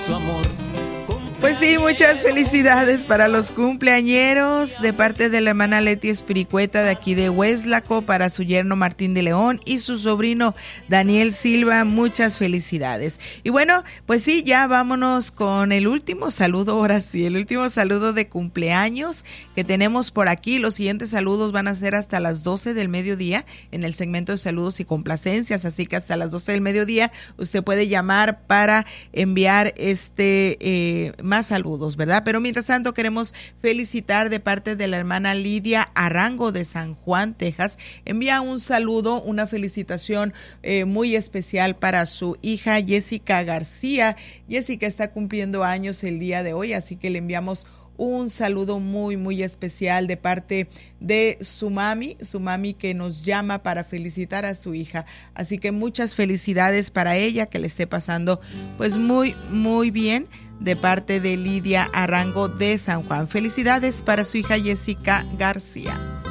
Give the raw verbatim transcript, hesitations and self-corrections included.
su amor. Pues sí, muchas felicidades para los cumpleañeros de parte de la hermana Leti Espiricueta de aquí de Hueslaco, para su yerno Martín de León y su sobrino Daniel Silva. Muchas felicidades. Y bueno, pues sí, ya vámonos con el último saludo, ahora sí, el último saludo de cumpleaños que tenemos por aquí. Los siguientes saludos van a ser hasta las doce del mediodía en el segmento de saludos y complacencias, así que hasta las doce del mediodía usted puede llamar para enviar este eh, más saludos, ¿verdad? Pero mientras tanto queremos felicitar de parte de la hermana Lidia Arango de San Juan, Texas. Envía un saludo, una felicitación eh, muy especial para su hija Jessica García. Jessica está cumpliendo años el día de hoy, así que le enviamos un saludo muy, muy especial de parte de su mami, su mami que nos llama para felicitar a su hija. Así que muchas felicidades para ella, que le esté pasando pues muy, muy bien de parte de Lidia Arango de San Juan. Felicidades para su hija Jessica García.